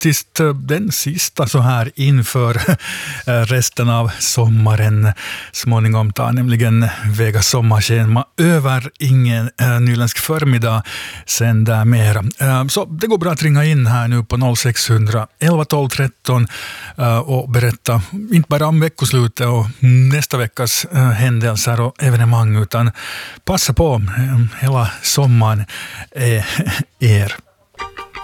faktiskt den sista så här inför resten av sommaren. Småningom tar nämligen Vega sommarschema över. Ingen nyländsk förmiddag sen där mera. Så det går bra att ringa in här nu på 0600 11 12 13 och berätta inte bara om veckoslutet och nästa veckas händelser och evenemang, utan passa på, hela sommaren är er.